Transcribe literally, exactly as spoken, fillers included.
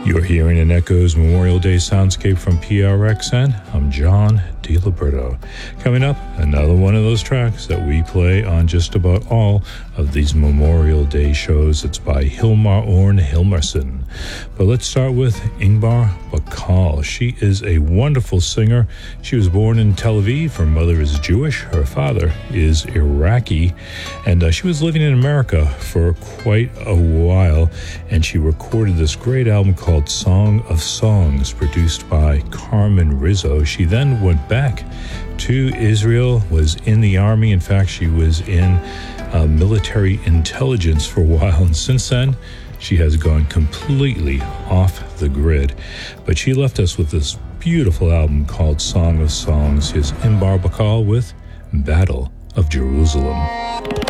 You're hearing an Echoes Memorial Day soundscape from P R X N. I'm John DiLiberto. Coming up, another one of those tracks that we play on just about all of these Memorial Day shows. It's by Hilmar Orn Hilmarsson. But let's start with Ingvar Bakal. She is a wonderful singer. She was born in Tel Aviv. Her mother is Jewish. Her father is Iraqi. And uh, she was living in America for quite a while. And she recorded this great album called Song of Songs, produced by Carmen Rizzo. She then went back to Israel, was in the army. In fact, she was in uh, military intelligence for a while. And since then, she has gone completely off the grid. But she left us with this beautiful album called Song of Songs. Here's Ingvar Bakal with Battle of Jerusalem.